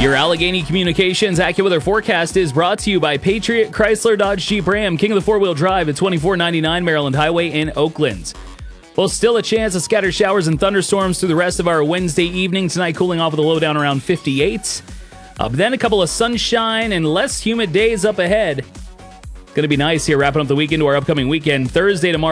Your Allegheny Communications AccuWeather forecast is brought to you by Patriot Chrysler Dodge Jeep Ram, king of the four-wheel drive at 2499 Maryland Highway in Oakland. Well, still a chance of scattered showers and thunderstorms through the rest of our Wednesday evening. Tonight, cooling off with a low down around 58. But then a couple of sunshine and less humid days up ahead. Going to be nice here, wrapping up the weekend to our upcoming weekend. Thursday tomorrow.